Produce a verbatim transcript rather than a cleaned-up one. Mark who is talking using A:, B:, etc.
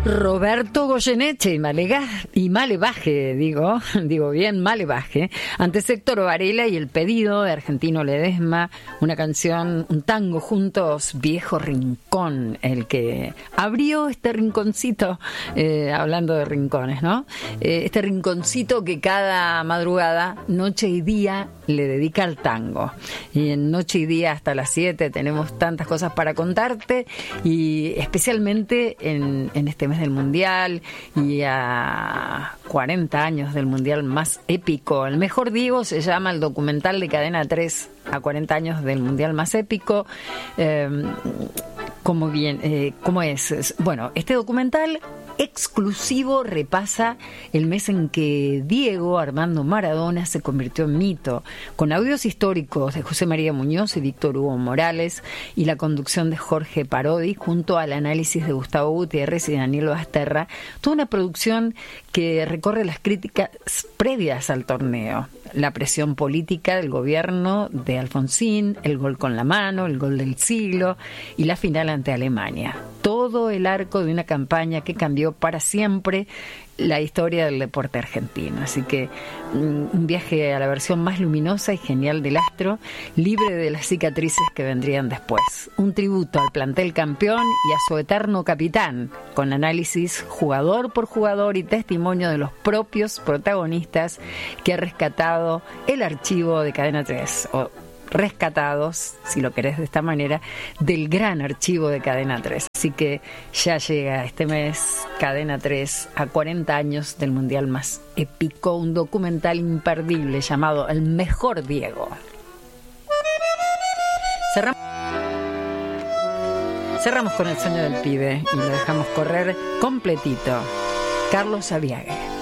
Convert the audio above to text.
A: Roberto Goyeneche y, Malega, y Malevaje, digo, digo bien, Malevaje, ante Héctor Varela y El Pedido de Argentino Ledesma, una canción, un tango juntos, Viejo Rincón, el que abrió este rinconcito, eh, hablando de rincones, ¿no? Eh, este rinconcito que cada madrugada, noche y día, le dedica al tango. Y en Noche y Día hasta las siete tenemos tantas cosas para contarte, y especialmente en, en este mes del Mundial y a cuarenta años del Mundial más épico. El Mejor Diego se llama el documental de Cadena tres a cuarenta años del Mundial más épico. Eh, ¿Cómo bien, eh, cómo es? Bueno, este documental exclusivo repasa el mes en que Diego Armando Maradona se convirtió en mito, con audios históricos de José María Muñoz y Víctor Hugo Morales y la conducción de Jorge Parodi junto al análisis de Gustavo Gutiérrez y Daniel Basterra, toda una producción que recorre las críticas previas al torneo, la presión política del gobierno de Alfonsín, el gol con la mano, el gol del siglo y la final ante Alemania. Todo el arco de una campaña que cambió para siempre la historia del deporte argentino. Así que un viaje a la versión más luminosa y genial del astro, libre de las cicatrices que vendrían después. Un tributo al plantel campeón y a su eterno capitán, con análisis jugador por jugador y testimonio de los propios protagonistas que ha rescatado el archivo de Cadena tres, o rescatados, si lo querés de esta manera, del gran archivo de Cadena tres. Así que ya llega este mes Cadena tres a cuarenta años del Mundial más épico, un documental imperdible llamado El Mejor Diego. Cerramos, Cerramos con El Sueño del Pibe y lo dejamos correr completito. Carlos Aviague.